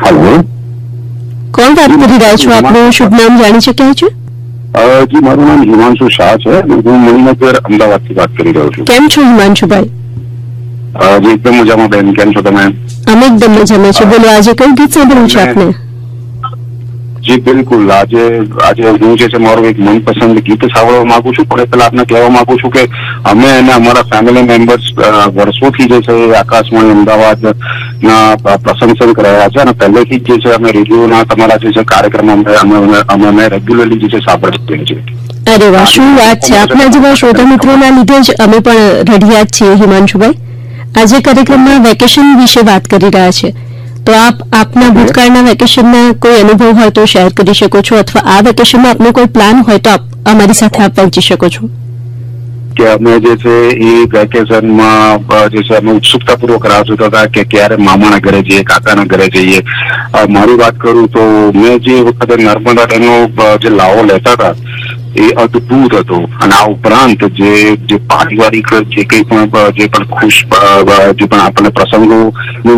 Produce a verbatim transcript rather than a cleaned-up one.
Hello, કોણ વાત કરી રહ્યા છો? આપનું શુભ નામ જાણી શકાય છે? જી મારું નામ હિમાંશુ શાહ છે. હું મણિનગર અમદાવાદથી વાત કરી રહ્યો છું. કેમ છો હિમાંશુભાઈ? જી એકદમ મજામાં બેન, કેમ છો તમે? અમે એકદમ મજામાં છીએ. બોલો, આજે કયું ગીત સાંભળવું છે આપને? જી બિલકુલ, આજે આજે હું જે છે મારું એક મનપસંદ ગીત સાંભળવા માંગુ છું. પણ એ પહેલા આપને કહેવા માંગુ છું કે અમે અને અમારા ફેમિલી મેમ્બર્સ વર્ષોથી જે છે એ આકાશવાણી અમદાવાદ ના પ્રશંસક રહ્યા છે અને પહેલેથી જ જે છે અમે રેડિયોના તમારા જે છે કાર્યક્રમ અમે અમે રેગ્યુલરલી જે છે સાંભળીએ છીએ. અરે વાહ, શું વાત છે! આપના જેવા શ્રોતા મિત્રોના લીધે જ અમે પણ રઢિયાત છીએ હિમાંશુભાઈ. આજે કાર્યક્રમમાં વેકેશન વિશે વાત કરી રહ્યા છે, તો આપ આપના ભૂતકાળના વેકેશનના કોઈ અનુભવ હોય તો શેર કરી શકો છો, અથવા આ વેકેશનમાં આપનો કોઈ પ્લાન હોય તો આપ અમારી સાથે આપ પહોંચી શકો છો. કે અમે જે છે એ વેકેશનમાં જે છે અમે ઉત્સુકતાપૂર્વક રાહ જોતા હતા કે ક્યારે મામાના ઘરે જઈએ, કાકાના ઘરે જઈએ. મારી વાત કરું તો મેં જે વખતે નર્મદા ડેમનો જે લાવો લેતા હતા એ અદભુત હતો. અને આ ઉપરાંત જે જે પારિવારિક જે કંઈ પણ જે પણ ખુશ જે પણ આપણને પ્રસંગો